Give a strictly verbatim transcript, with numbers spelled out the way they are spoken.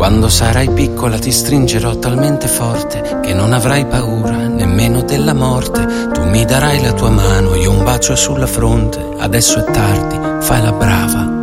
Quando sarai piccola ti stringerò talmente forte che non avrai paura nemmeno della morte. Tu mi darai la tua mano, io un bacio sulla fronte. Adesso è tardi, fai la brava,